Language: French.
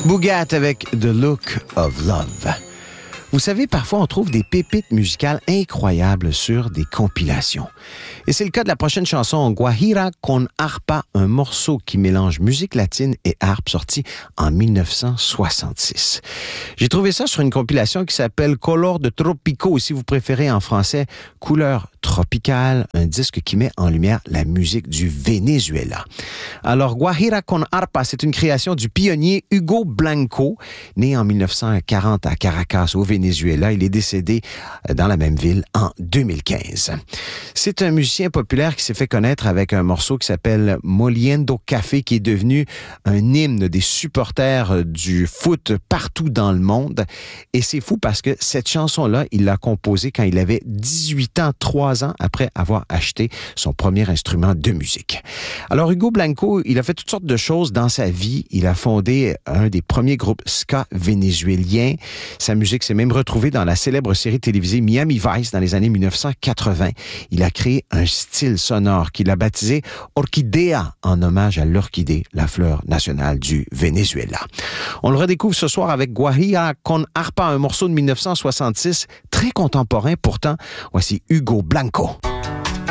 Bougat avec The Look of Love. Vous savez, parfois on trouve des pépites musicales incroyables sur des compilations. Et c'est le cas de la prochaine chanson, Guajira con Arpa, un morceau qui mélange musique latine et harpe, sorti en 1966. J'ai trouvé ça sur une compilation qui s'appelle Color de Tropico, ou si vous préférez en français, Couleur tropicale, un disque qui met en lumière la musique du Venezuela. Alors, Guajira con Arpa, c'est une création du pionnier Hugo Blanco, né en 1940 à Caracas, au Venezuela. Il est décédé dans la même ville en 2015. C'est un musicien populaire qui s'est fait connaître avec un morceau qui s'appelle Moliendo Café, qui est devenu un hymne des supporters du foot partout dans le monde. Et c'est fou parce que cette chanson-là, il l'a composée quand il avait 18 ans, 3 ans après avoir acheté son premier instrument de musique. Alors, Hugo Blanco, il a fait toutes sortes de choses dans sa vie. Il a fondé un des premiers groupes ska vénézuéliens. Sa musique s'est même retrouvée dans la célèbre série télévisée Miami Vice dans les années 1980. Il a créé un style sonore qu'il a baptisé Orquídea, en hommage à l'orchidée, la fleur nationale du Venezuela. On le redécouvre ce soir avec Guajira con Arpa, un morceau de 1966, très contemporain pourtant. Voici Hugo Blanco.